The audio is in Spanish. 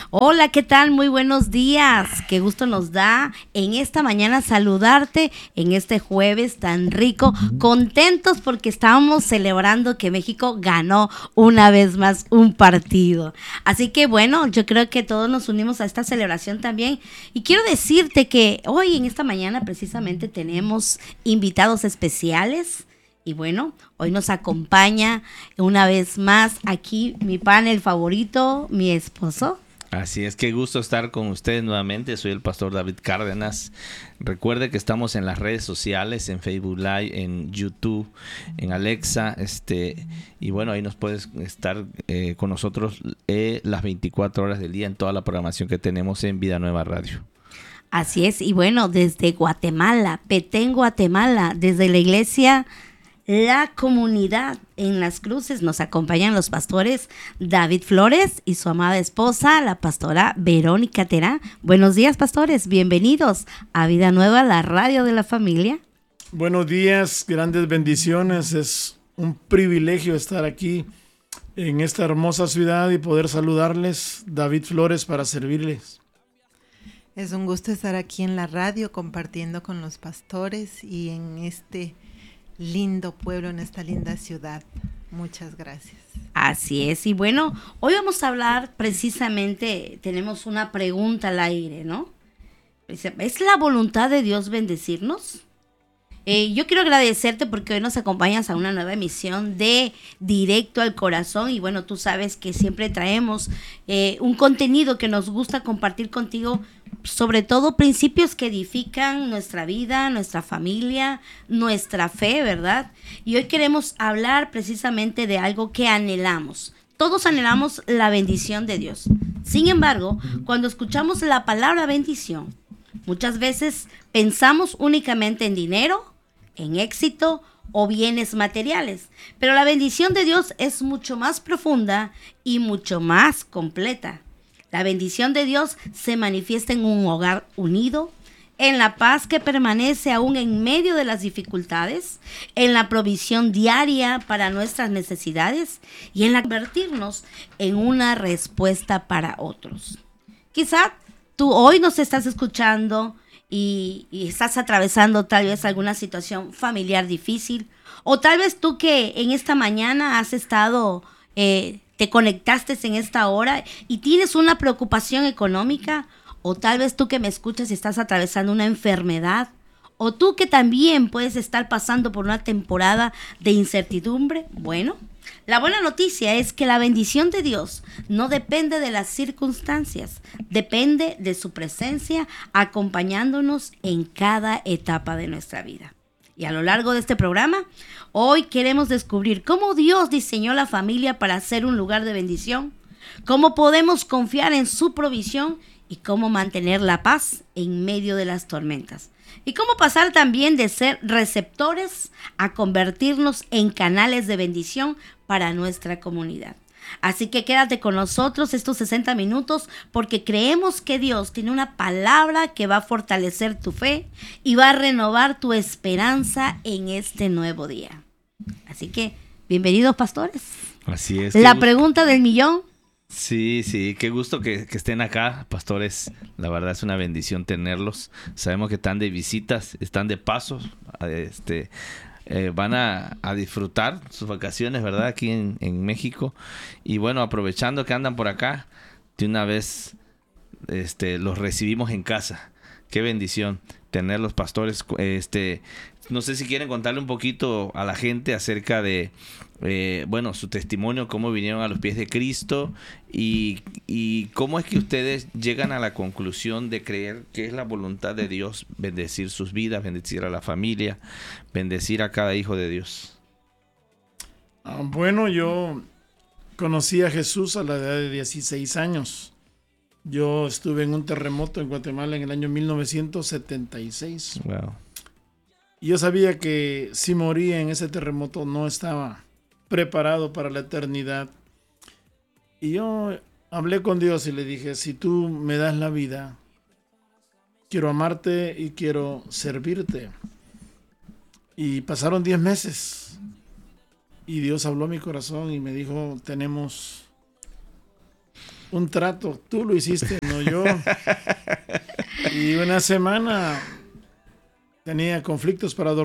Hola, ¿qué tal? Muy buenos días. Qué gusto nos da en esta mañana saludarte en este jueves tan rico. Contentos porque estábamos celebrando que México ganó una vez más un partido. Así que bueno, yo creo que todos nos unimos a esta celebración también. Y quiero decirte que hoy en esta mañana precisamente tenemos invitados especiales. Y bueno, hoy nos acompaña una vez más aquí mi panel favorito, mi esposo. Así es, qué gusto estar con ustedes nuevamente. Soy el pastor David Cárdenas. Recuerde que estamos en las redes sociales, en Facebook Live, en YouTube, en Alexa, y bueno, ahí nos puedes estar con nosotros las 24 horas del día en toda la programación que tenemos en Vida Nueva Radio. Así es, y bueno, desde Guatemala, Petén, Guatemala, desde la iglesia La Comunidad en Las Cruces, nos acompañan los pastores David Flores y su amada esposa, la pastora Verónica Terán. Buenos días, pastores, bienvenidos a Vida Nueva, la radio de la familia. Buenos días, grandes bendiciones, es un privilegio estar aquí en esta hermosa ciudad y poder saludarles. David Flores para servirles. Es un gusto estar aquí en la radio compartiendo con los pastores y en este lindo pueblo, en esta linda ciudad. Muchas gracias. Así es, y bueno, hoy vamos a hablar precisamente, tenemos una pregunta al aire, ¿no? ¿Es la voluntad de Dios bendecirnos? Yo quiero agradecerte porque hoy nos acompañas a una nueva emisión de Directo al Corazón y bueno, tú sabes que siempre traemos un contenido que nos gusta compartir contigo, sobre todo principios que edifican nuestra vida, nuestra familia, nuestra fe, ¿verdad? Y hoy queremos hablar precisamente de algo que anhelamos. Todos anhelamos la bendición de Dios. Sin embargo, cuando escuchamos la palabra bendición, muchas veces pensamos únicamente en dinero, en éxito o bienes materiales. Pero la bendición de Dios es mucho más profunda y mucho más completa. La bendición de Dios se manifiesta en un hogar unido, en la paz que permanece aún en medio de las dificultades, en la provisión diaria para nuestras necesidades y en la convertirnos en una respuesta para otros. Quizá tú hoy nos estás escuchando y estás atravesando tal vez alguna situación familiar difícil, o tal vez tú que en esta mañana has estado, te conectaste en esta hora y tienes una preocupación económica, o tal vez tú que me escuchas y estás atravesando una enfermedad, o tú que también puedes estar pasando por una temporada de incertidumbre. Bueno, la buena noticia es que la bendición de Dios no depende de las circunstancias, depende de su presencia acompañándonos en cada etapa de nuestra vida. Y a lo largo de este programa, hoy queremos descubrir cómo Dios diseñó la familia para ser un lugar de bendición, cómo podemos confiar en su provisión y cómo mantener la paz en medio de las tormentas. Y cómo pasar también de ser receptores a convertirnos en canales de bendición para nuestra comunidad. Así que quédate con nosotros estos 60 minutos porque creemos que Dios tiene una palabra que va a fortalecer tu fe y va a renovar tu esperanza en este nuevo día. Así que, bienvenidos, pastores. Así es. La pregunta del millón. Sí, qué gusto que estén acá, pastores. La verdad es una bendición tenerlos. Sabemos que están de visitas, están de pasos, van a disfrutar sus vacaciones, ¿verdad? Aquí en México. Y bueno, aprovechando que andan por acá, de una vez los recibimos en casa. Qué bendición tener los pastores. No sé si quieren contarle un poquito a la gente acerca de, su testimonio, cómo vinieron a los pies de Cristo y cómo es que ustedes llegan a la conclusión de creer que es la voluntad de Dios bendecir sus vidas, bendecir a la familia, bendecir a cada hijo de Dios. Bueno, yo conocí a Jesús a la edad de 16 años. Yo estuve en un terremoto en Guatemala en el año 1976. Wow. Y yo sabía que si moría en ese terremoto no estaba preparado para la eternidad. Y yo hablé con Dios y le dije, si tú me das la vida, quiero amarte y quiero servirte. Y pasaron 10 meses. Y Dios habló a mi corazón y me dijo, tenemos un trato, tú lo hiciste, no yo. Y una semana tenía conflictos para dormir.